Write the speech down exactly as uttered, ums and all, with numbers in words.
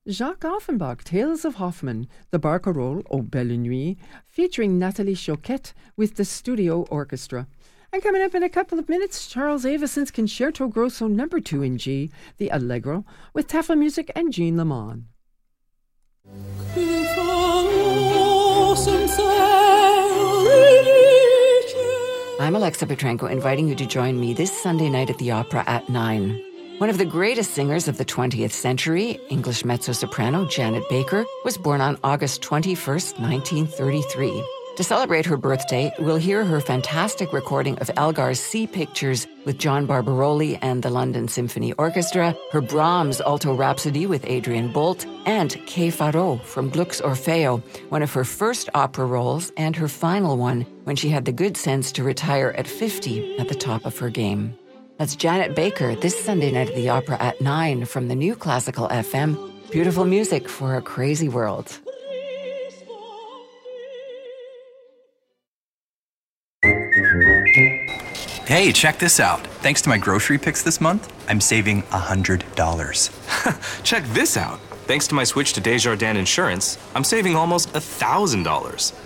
Jacques Offenbach, Tales of Hoffmann, the Barcarolle au Belle Nuit, featuring Nathalie Choquette with the Studio Orchestra. And coming up in a couple of minutes, Charles Avison's Concerto Grosso number two in G, the Allegro, with Tafla Music and Jean Lamont. I'm Alexa Petrenko, inviting you to join me this Sunday night at the Opera at nine. One of the greatest singers of the twentieth century, English mezzo-soprano Janet Baker, was born on August twenty-first, nineteen thirty-three. To celebrate her birthday, we'll hear her fantastic recording of Elgar's Sea Pictures with John Barbaroli and the London Symphony Orchestra, her Brahms Alto Rhapsody with Adrian Bolt, and Che Farò from Gluck's Orfeo, one of her first opera roles and her final one when she had the good sense to retire at fifty at the top of her game. That's Janet Baker this Sunday night at the Opera at nine from the new Classical F M. Beautiful music for a crazy world. Hey, check this out. Thanks to my grocery picks this month, I'm saving one hundred dollars. Check this out. Thanks to my switch to Desjardins Insurance, I'm saving almost one thousand dollars.